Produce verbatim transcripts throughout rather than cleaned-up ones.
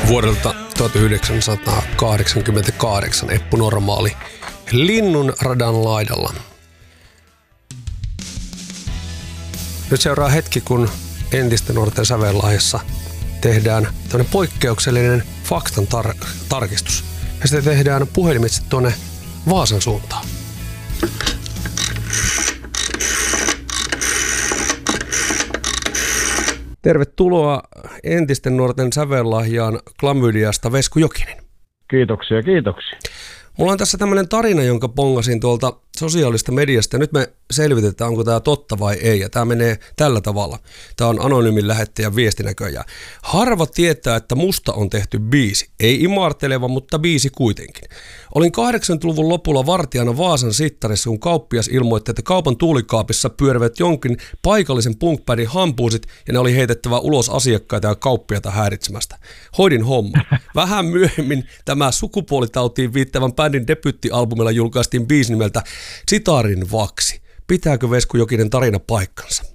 Vuodelta tuhatyhdeksänsataakahdeksankymmentäkahdeksan Eppu Normaali Linnun radan laidalla. Nyt seuraa hetki, kun entisten nuorten sävellahjassa tehdään tämmöinen poikkeuksellinen faktan tar- tarkistus. Ja sitä tehdään puhelimitse tuonne Vaasan suuntaan. Tervetuloa entisten nuorten sävellahjaan klamydiasta Vesku Jokinen. Kiitoksia, kiitoksia. Mulla on tässä tämmöinen tarina, jonka pongasin tuolta sosiaalista mediasta. Nyt me selvitetään, onko tämä totta vai ei. Ja tämä menee tällä tavalla. Tämä on anonyymin lähettäjän viesti näköjään. Harva tietää, että musta on tehty biisi. Ei imarteleva, mutta biisi kuitenkin. Olin kahdeksankymmentäluvun lopulla vartijana Vaasan sittarissa, kun kauppias ilmoitti, että kaupan tuulikaapissa pyörivät jonkin paikallisen punkbändin hampuusit ja ne oli heitettävä ulos asiakkaita ja kauppiaita häiritsemästä. Hoidin homma. Vähän myöhemmin tämä sukupuolitautiin viittävän bändin debyttialbumilla julkaistiin biisi nimeltä Sitarin vaksi. Pitääkö Vesku Jokinen tarina paikkansa?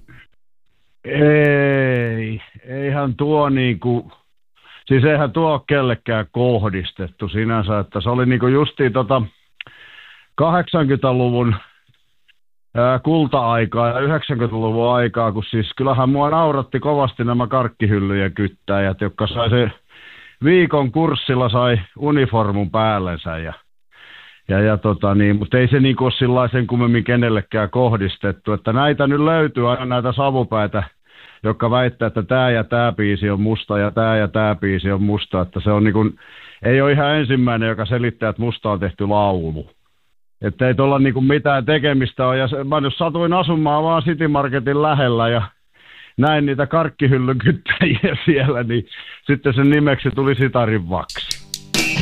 Ei, eihän tuo niinku, siis eihän tuo ole kellekään kohdistettu sinänsä, että se oli niinku justiin tota kahdeksankymmentäluvun ää, kulta-aikaa ja yhdeksänkymmentäluvun aikaa, kun siis kyllähän mua nauratti kovasti nämä karkkihyllyjen kyttäjät, jotka sai se viikon kurssilla sai uniformun päällensä ja Ja, ja tota niin, mutta ei se niinku ole sellaisen kummemmin kenellekään kohdistettu, että näitä nyt löytyy aina näitä savupäitä, jotka väittää, että tämä ja tämä biisi on musta ja tämä ja tämä biisi on musta, että se on niinku, ei ole ihan ensimmäinen, joka selittää, että musta on tehty laulu. Että ei tuolla niinku mitään tekemistä ole, ja se, mä nyt satuin asumaan vaan City Marketin lähellä ja näin niitä karkkihyllykyttäjiä siellä, niin sitten sen nimeksi tuli Sitarin vaksi.